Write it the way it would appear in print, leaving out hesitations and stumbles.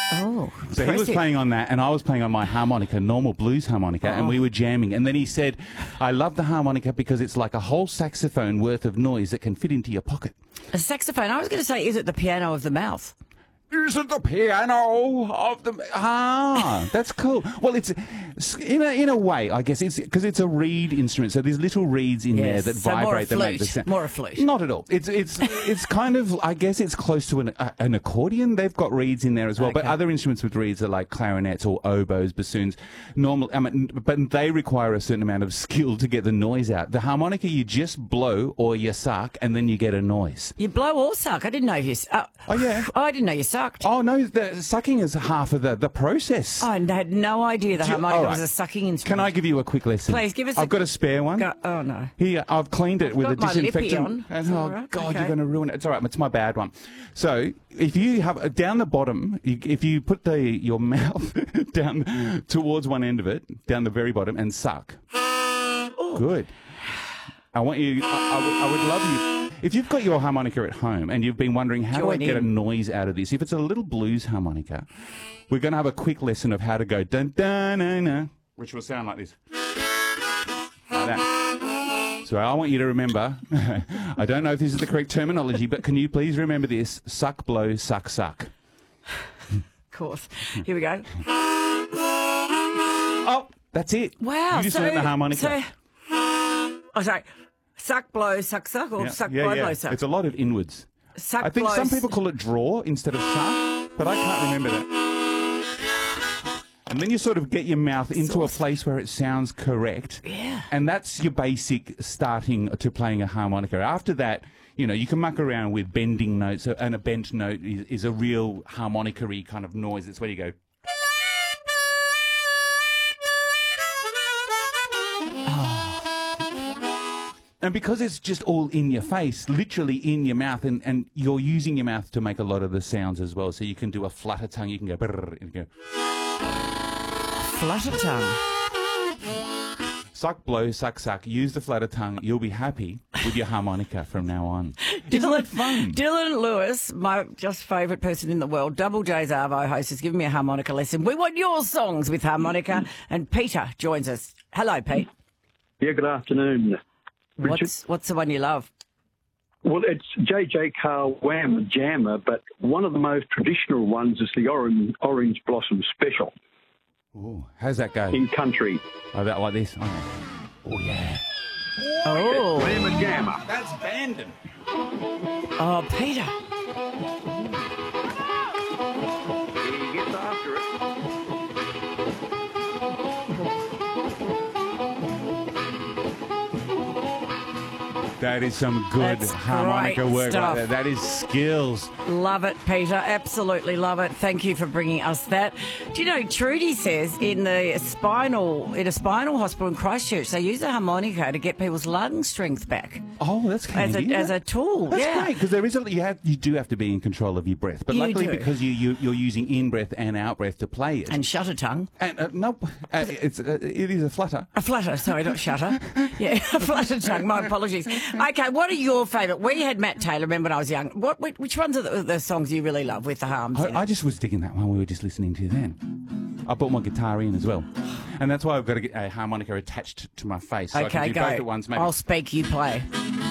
Oh, So he was playing on that, and I was playing on my harmonica, normal blues harmonica, and we were jamming. And then he said, I love the harmonica because it's like a whole saxophone worth of noise that can fit into your pocket. A saxophone. I was going to say, is it the piano of the mouth? Is it the piano of the... Ah, that's cool. Well, it's in a way, I guess, it's because it's a reed instrument. So there's little reeds in there that vibrate, that make the sound. More a flute. Not at all. It's kind of, I guess it's close to an accordion. They've got reeds in there as well. But other instruments with reeds are like clarinets or oboes, bassoons. But they require a certain amount of skill to get the noise out. The harmonica, you just blow or you suck, and then you get a noise. You blow or suck? I didn't know you... Oh, yeah. I didn't know you sucked. Oh, no, the sucking is half of the process. I had no idea the harmonica was a sucking instrument. Can I give you a quick lesson? Please, give us I've got a spare one. Oh, no. Here, I've cleaned it with a got my lippy disinfectant. on. And, It's oh, all right. God, Okay. you're going to ruin it. It's all right. It's my bad one. So if you have down the bottom, if you put your mouth down towards one end of it, down the very bottom, and suck. Good. I want you, I would love you. If you've got your harmonica at home and you've been wondering, how do I get a noise out of this? If it's a little blues harmonica, we're going to have a quick lesson of how to go dun dun dun dun, which will sound like this. Like that. So I want you to remember, I don't know if this is the correct terminology, but can you please remember this? Suck, blow, suck, suck. Of course. Here we go. Oh, that's it. Wow. You just learned the harmonica. Sorry. Suck, blow, suck, suck, or suck, blow, blow, suck? It's a lot of inwards. Suck, I think blow, some people call it draw instead of suck, but I can't remember that. And then you sort of get your mouth into a place where it sounds correct. Yeah. And that's your basic starting to playing a harmonica. After that, you can muck around with bending notes, and a bent note is a real harmonica-y kind of noise. It's where you go... And because it's just all in your face, literally in your mouth, and you're using your mouth to make a lot of the sounds as well. So you can do a flutter tongue, you can go brrr, and go... Flutter tongue. Suck, blow, suck, suck. Use the flutter tongue. You'll be happy with your harmonica from now on. Isn't it fun? Dylan Lewis, my just favourite person in the world, Double J's Arvo host, is giving me a harmonica lesson. We want your songs with harmonica, and Peter joins us. Hello, Pete. Yeah, good afternoon. Richard. What's the one you love? Well, it's J.J. Carl Wham Jammer, but one of the most traditional ones is the Orange Blossom Special. Ooh, how's that go? In country. Oh, that like this? Oh yeah. Oh. Wham and Jammer. That's Bandon. Oh, Peter. He gets after it. That is some good That's harmonica great work stuff. right there. That is skills. Love it, Peter. Absolutely love it. Thank you for bringing us that. Do you know, Trudy says in a spinal hospital in Christchurch, they use a harmonica to get people's lung strength back. Oh, that's handy. As a tool. That's yeah. great, because there is you do have to be in control of your breath. But luckily, because you're using in-breath and out-breath to play it. And shutter tongue. And nope, it is a flutter. A flutter, sorry, not shutter. Yeah, a flutter tongue. My apologies. Okay, what are your favourite? We had Matt Taylor, remember when I was young. Which ones are the songs you really love with the harms? I just was digging that one we were just listening to then. I brought my guitar in as well. And that's why I've got to get a harmonica attached to my face. So I can do both at once. Maybe. I'll speak, you play.